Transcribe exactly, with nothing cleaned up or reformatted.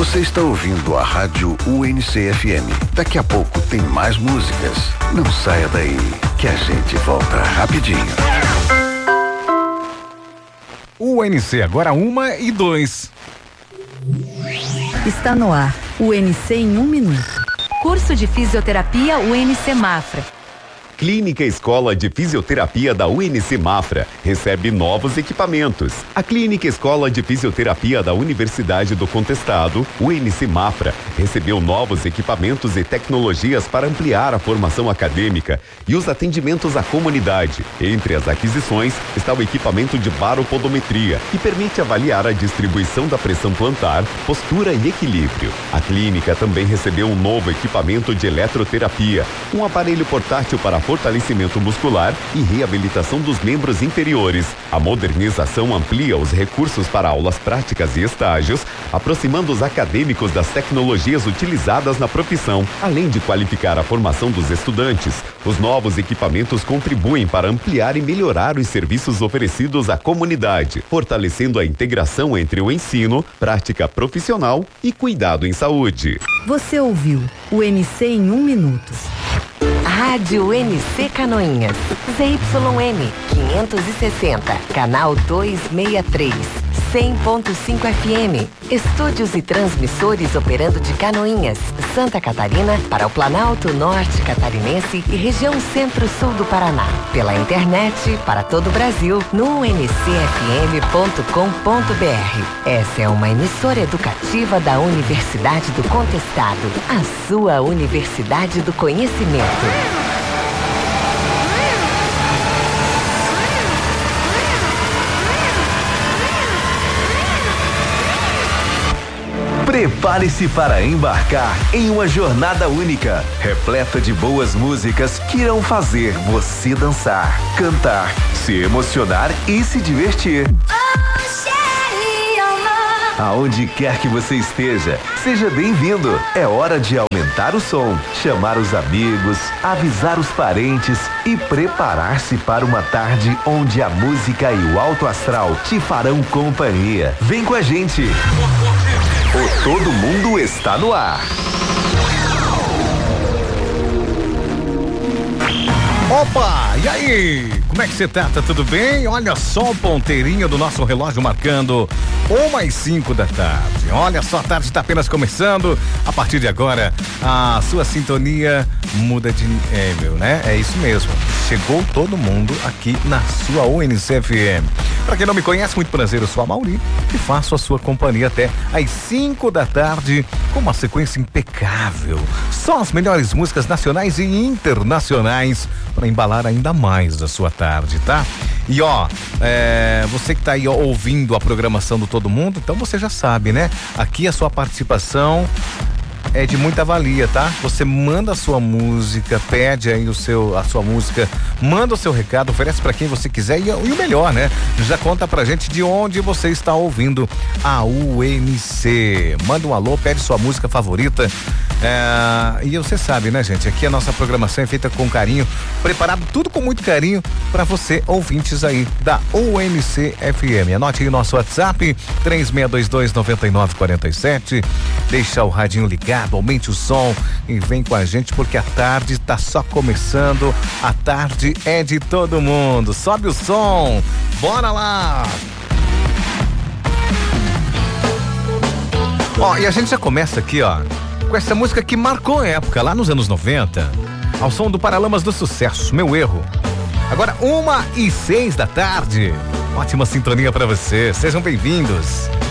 Você está ouvindo a Rádio U N C F M. Daqui a pouco tem mais músicas. Não saia daí, que a gente volta rapidinho. U N C, agora uma e dois. Está no ar, U N C em um minuto. Curso de Fisioterapia U N C Mafra. Clínica Escola de Fisioterapia da U N C Mafra recebe novos equipamentos. A Clínica Escola de Fisioterapia da Universidade do Contestado, U N C Mafra, recebeu novos equipamentos e tecnologias para ampliar a formação acadêmica e os atendimentos à comunidade. Entre as aquisições está o equipamento de baropodometria, que permite avaliar a distribuição da pressão plantar, postura e equilíbrio. A clínica também recebeu um novo equipamento de eletroterapia, um aparelho portátil para fortalecimento muscular e reabilitação dos membros inferiores. A modernização amplia os recursos para aulas práticas e estágios, aproximando os acadêmicos das tecnologias utilizadas na profissão, além de qualificar a formação dos estudantes. Os novos equipamentos contribuem para ampliar e melhorar os serviços oferecidos à comunidade, fortalecendo a integração entre o ensino, prática profissional e cuidado em saúde. Você ouviu o U N C em um minuto. Rádio U N C Canoinhas, Z Y M quinhentos e sessenta, canal duzentos e sessenta e três, cem ponto cinco F M. Estúdios e transmissores operando de Canoinhas, Santa Catarina para o Planalto Norte Catarinense e região Centro-Sul do Paraná. Pela internet para todo o Brasil no u n c f m ponto com ponto b r. Essa é uma emissora educativa da Universidade do Contestado, a sua Universidade do Conhecimento. Prepare-se para embarcar em uma jornada única, repleta de boas músicas que irão fazer você dançar, cantar, se emocionar e se divertir. Aonde quer que você esteja, seja bem-vindo. É hora de aumentar o som, chamar os amigos, avisar os parentes e preparar-se para uma tarde onde a música e o alto astral te farão companhia. Vem com a gente. O Todo Mundo está no ar. Opa, e aí? Como é que você tá? Tá tudo bem? Olha só o ponteirinho do nosso relógio marcando uma e cinco da tarde. Olha só, a tarde está apenas começando. A partir de agora, a sua sintonia muda de nível, né? É isso mesmo. Chegou todo mundo aqui na sua U N C F M. Pra quem não me conhece, muito prazer, eu sou a Mauri e faço a sua companhia até às cinco da tarde com uma sequência impecável. Só as melhores músicas nacionais e internacionais para embalar ainda mais a sua tarde, tá? E ó, é, você que tá aí ó, ouvindo a programação do Todo Mundo, então você já sabe, né? Aqui a sua participação é de muita valia, tá? Você manda a sua música, pede aí o seu, a sua música, manda o seu recado, oferece pra quem você quiser e, e o melhor, né? Já conta pra gente de onde você está ouvindo a U N C. Manda um alô, pede sua música favorita. É, e você sabe, né, gente? Aqui a nossa programação é feita com carinho, preparado tudo com muito carinho pra você, ouvintes aí da U N C F M. Anote aí o nosso WhatsApp, três seis dois dois, nove nove quatro sete. Deixa o radinho ligado, aumente o som e vem com a gente porque a tarde tá só começando. A tarde é de todo mundo. Sobe o som, bora lá! Ó, e a gente já começa aqui, ó, com essa música que marcou a época lá nos anos noventa, ao som do Paralamas do Sucesso, Meu Erro. Agora uma e seis da tarde. Ótima sintonia pra você, sejam bem-vindos.